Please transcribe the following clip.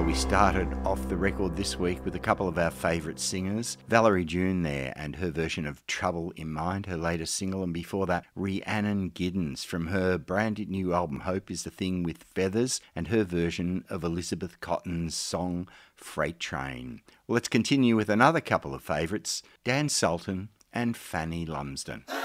Well, we started off the record this week with a couple of our favourite singers. Valerie June there and her version of Trouble in Mind, her latest single, and before that, Rhiannon Giddens from her brand new album Hope is the Thing with Feathers and her version of Elizabeth Cotton's song Freight Train. Well, let's continue with another couple of favourites, Dan Sultan and Fanny Lumsden.